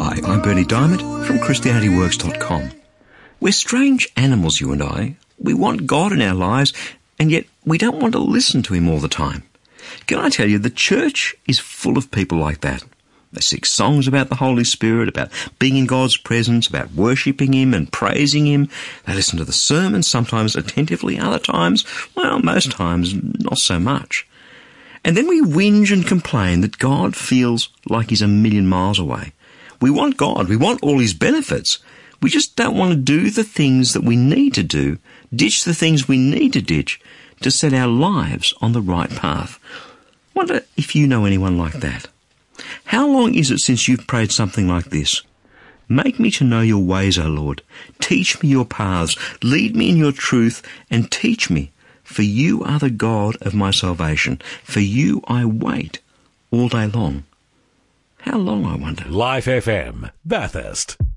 Hi, I'm Bernie Diamond from ChristianityWorks.com. We're strange animals, you and I. We want God in our lives, and yet we don't want to listen to Him all the time. Can I tell you, the church is full of people like that. They sing songs about the Holy Spirit, about being in God's presence, about worshipping Him and praising Him. They listen to the sermons, sometimes attentively, other times, well, most times, not so much. And then we whinge and complain that God feels like He's a million miles away. We want God. We want all His benefits. We just don't want to do the things that we need to do, ditch the things we need to ditch, to set our lives on the right path. Wonder if you know anyone like that. How long is it since you've prayed something like this? Make me to know your ways, O Lord. Teach me your paths. Lead me in your truth and teach me. For you are the God of my salvation. For you I wait all day long. How long, I wonder? Life FM, Bathurst.